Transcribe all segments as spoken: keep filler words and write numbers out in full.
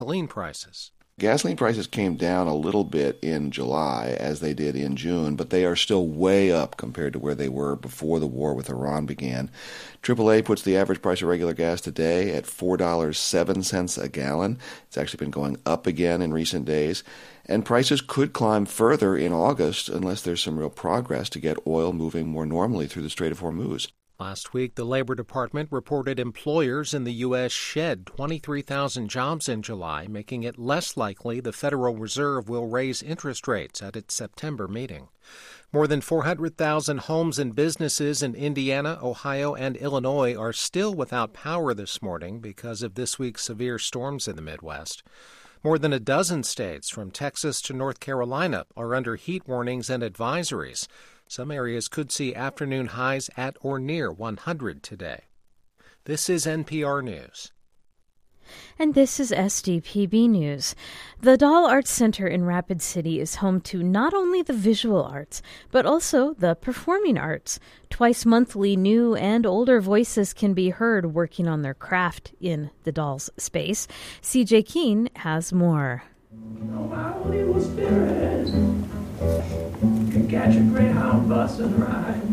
gasoline prices. Gasoline prices came down a little bit in July, as they did in June, but they are still way up compared to where they were before the war with Iran began. triple A puts the average price of regular gas today at four dollars and seven cents a gallon. It's actually been going up again in recent days. And prices could climb further in August unless there's some real progress to get oil moving more normally through the Strait of Hormuz. Last week, the Labor Department reported employers in the U S shed twenty-three thousand jobs in July, making it less likely the Federal Reserve will raise interest rates at its September meeting. More than four hundred thousand homes and businesses in Indiana, Ohio, and Illinois are still without power this morning because of this week's severe storms in the Midwest. More than a dozen states, from Texas to North Carolina, are under heat warnings and advisories. Some areas could see afternoon highs at or near one hundred today. This is N P R News. And this is S D P B News. The Dahl Arts Center in Rapid City is home to not only the visual arts, but also the performing arts. Twice monthly, new and older voices can be heard working on their craft in the Dahl's space. C J Keene has more. Oh, my little spirit can catch a Greyhound bus and ride.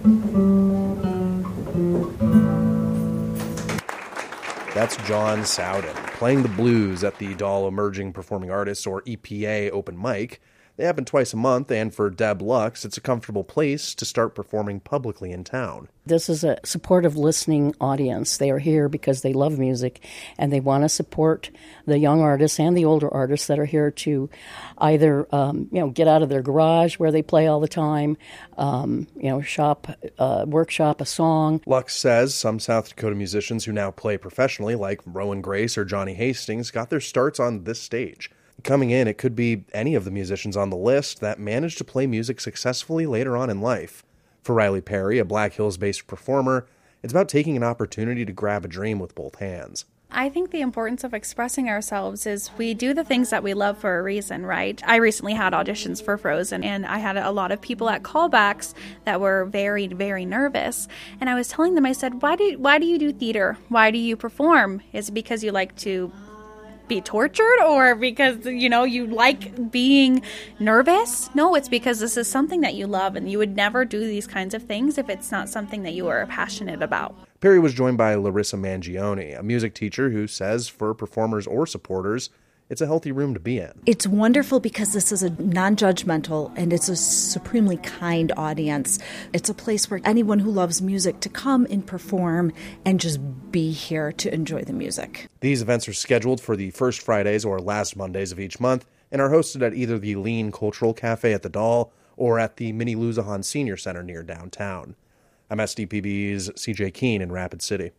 That's John Sowden playing the blues at the Dahl Emerging Performing Artists, or E P A, open mic. They happen twice a month, and for Deb Lux, it's a comfortable place to start performing publicly in town. This is a supportive listening audience. They are here because they love music, and they want to support the young artists and the older artists that are here to either um, you know, get out of their garage where they play all the time, um, you know, shop, uh, workshop a song. Lux says some South Dakota musicians who now play professionally, like Rowan Grace or Johnny Hastings, got their starts on this stage. Coming in, it could be any of the musicians on the list that managed to play music successfully later on in life. For Riley Perry, a Black Hills-based performer, it's about taking an opportunity to grab a dream with both hands. I think the importance of expressing ourselves is we do the things that we love for a reason, right? I recently had auditions for Frozen, and I had a lot of people at callbacks that were very, very nervous. And I was telling them, I said, why do, why do you do theater? Why do you perform? Is it because you like to be tortured, or because, you know, you like being nervous? No, it's because this is something that you love, and you would never do these kinds of things if it's not something that you are passionate about. Perry was joined by Larissa Mangione, a music teacher who says for performers or supporters, it's a healthy room to be in. It's wonderful because this is a non-judgmental and it's a supremely kind audience. It's a place for anyone who loves music to come and perform and just be here to enjoy the music. These events are scheduled for the first Fridays or last Mondays of each month and are hosted at either the Lean Cultural Cafe at the Dahl or at the Minnie Luzahan Senior Center near downtown. I'm S D P B's C J Keene in Rapid City.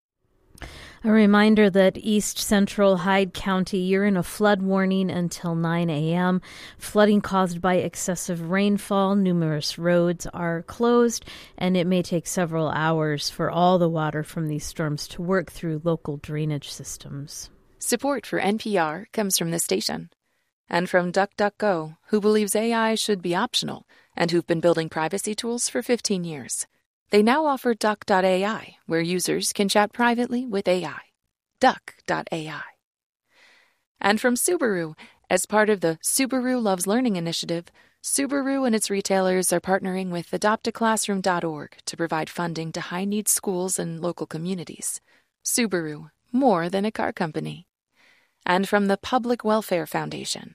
A reminder that East Central Hyde County, you're in a flood warning until nine a.m. Flooding caused by excessive rainfall. Numerous roads are closed, and it may take several hours for all the water from these storms to work through local drainage systems. Support for N P R comes from this station and from DuckDuckGo, who believes A I should be optional and who've been building privacy tools for fifteen years. They now offer Duck dot A I, where users can chat privately with A I. Duck dot A I. And from Subaru, as part of the Subaru Loves Learning initiative, Subaru and its retailers are partnering with adopt a classroom dot org to provide funding to high-needs schools and local communities. Subaru, more than a car company. And from the Public Welfare Foundation.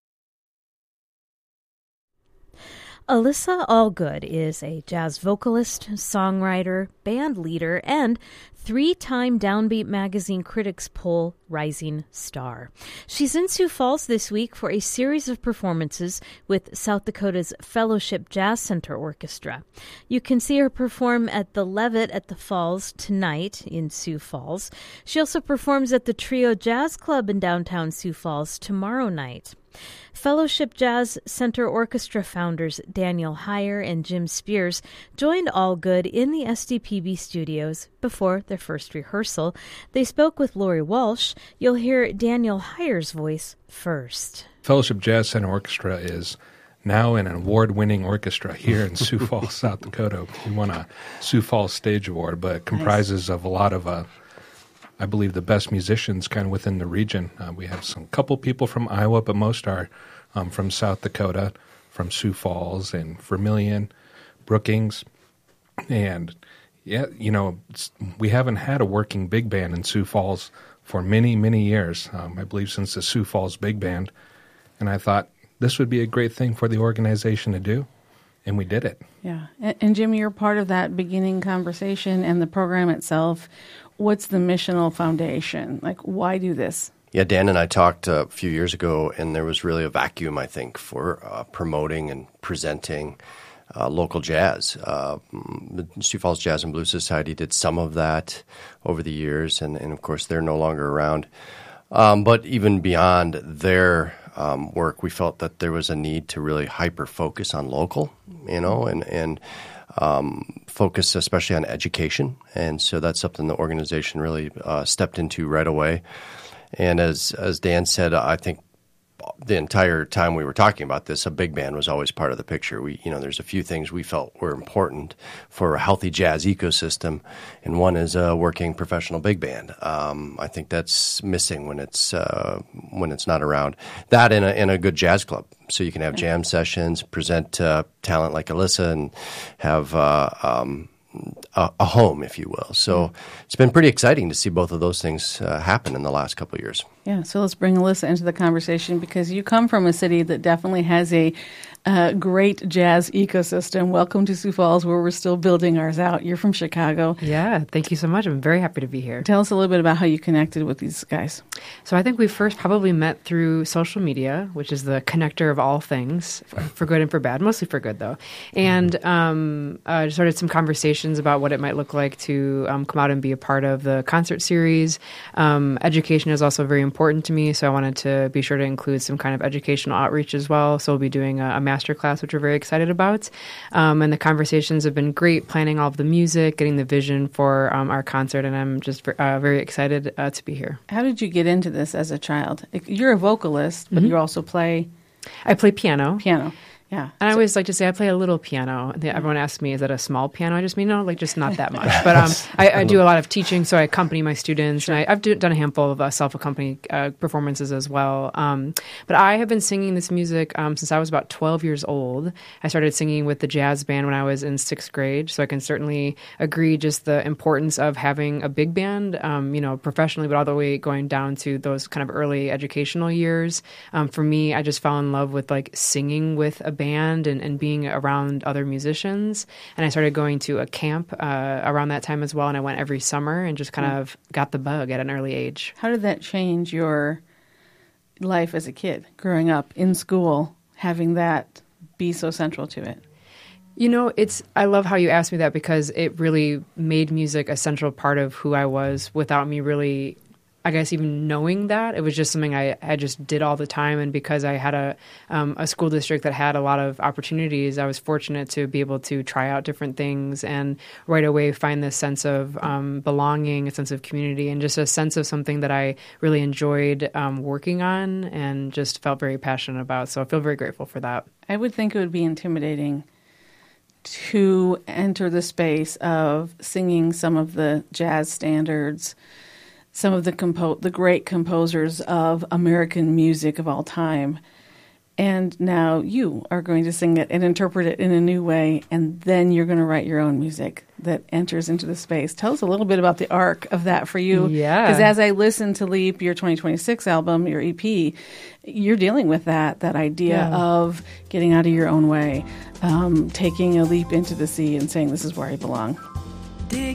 Alyssa Allgood is a jazz vocalist, songwriter, band leader, and three-time Downbeat Magazine Critics Poll Rising Star. She's in Sioux Falls this week for a series of performances with South Dakota's Fellowship Jazz Center Orchestra. You can see her perform at the Levitt at the Falls tonight in Sioux Falls. She also performs at the Trio Jazz Club in downtown Sioux Falls tomorrow night. Fellowship Jazz Center Orchestra founders Daniel Heyer and Jim Spears joined Allgood in the S D P B studios before their first rehearsal. They spoke with Lori Walsh. You'll hear Daniel Heyer's voice first. Fellowship Jazz Center Orchestra is now an award-winning orchestra here in Sioux Falls, South Dakota. We won a Sioux Falls Stage Award, but it comprises nice. of a lot of uh, I believe, the best musicians kind of within the region. Uh, we have some couple people from Iowa, but most are um, from South Dakota, from Sioux Falls and Vermilion, Brookings. And, yeah, you know, it's, we haven't had a working big band in Sioux Falls for many, many years, um, I believe since the Sioux Falls Big Band. And I thought this would be a great thing for the organization to do, and we did it. Yeah. And, and Jim, you're part of that beginning conversation and the program itself. What's the missional foundation? Like, why do this? Yeah, Dan and I talked a few years ago, and there was really a vacuum, I think, for uh, promoting and presenting uh, local jazz. Uh, the Sioux Falls Jazz and Blues Society did some of that over the years, and, and of course, they're no longer around. Um, but even beyond their um, work, we felt that there was a need to really hyper-focus on local, you know, and, and um, focus especially on education. And so that's something the organization really uh, stepped into right away. And as as Dan said, I think the entire time we were talking about this, a big band was always part of the picture. We, you know, there's a few things we felt were important for a healthy jazz ecosystem, and one is a working professional big band. Um, I think that's missing when it's uh, when it's not around. That in a in a good jazz club, so you can have jam sessions, present uh, talent like Alyssa, and have uh, um, a, a home, if you will. So it's been pretty exciting to see both of those things uh, happen in the last couple of years. Yeah, so let's bring Alyssa into the conversation because you come from a city that definitely has a uh, great jazz ecosystem. Welcome to Sioux Falls, where we're still building ours out. You're from Chicago. Yeah, thank you so much. I'm very happy to be here. Tell us a little bit about how you connected with these guys. So I think we first probably met through social media, which is the connector of all things, for good and for bad, mostly for good, though. And um, uh, started some conversations about what it might look like to um, come out and be a part of the concert series. Um, education is also very important. important to me, so I wanted to be sure to include some kind of educational outreach as well. So we'll be doing a, a master class, which we're very excited about. Um, and the conversations have been great, planning all of the music, getting the vision for um, our concert, and I'm just uh, very excited uh, to be here. How did you get into this as a child? You're a vocalist, but mm-hmm. you also play... I play piano. Piano. Yeah. And I always like to say I play a little piano. Everyone asks me, is that a small piano? I just mean, no, like just not that much. But um, I, I do a lot of teaching, so I accompany my students. Sure. And I, I've do, done a handful of uh, self-accompanied uh, performances as well. Um, but I have been singing this music um, since I was about twelve years old. I started singing with the jazz band when I was in sixth grade, so I can certainly agree just the importance of having a big band, um, you know, professionally, but all the way going down to those kind of early educational years. Um, for me, I just fell in love with like singing with a band and, and being around other musicians. And I started going to a camp uh, around that time as well, and I went every summer and just kind of got the bug at an early age. How did that change your life as a kid, growing up in school, having that be so central to it? You know, it's. I love how you asked me that because it really made music a central part of who I was without me really, I guess, even knowing that. It was just something I, I just did all the time. And because I had a um, a school district that had a lot of opportunities, I was fortunate to be able to try out different things and right away find this sense of um, belonging, a sense of community, and just a sense of something that I really enjoyed um, working on and just felt very passionate about. So I feel very grateful for that. I would think it would be intimidating to enter the space of singing some of the jazz standards, some of the compo- the great composers of American music of all time. And now you are going to sing it and interpret it in a new way, and then you're going to write your own music that enters into the space. Tell us a little bit about the arc of that for you. Yeah. Because as I listen to Leap, your twenty twenty-six album, your E P, you're dealing with that, that idea yeah. of getting out of your own way, um, taking a leap into the sea and saying, this is where I belong.